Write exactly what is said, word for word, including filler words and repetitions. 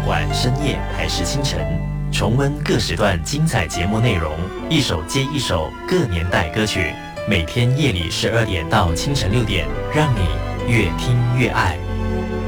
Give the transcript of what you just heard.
晚、深夜还是清晨，重温各时段精彩节目内容，一首接一首各年代歌曲。每天夜里十二点到清晨六点，让你越听越爱。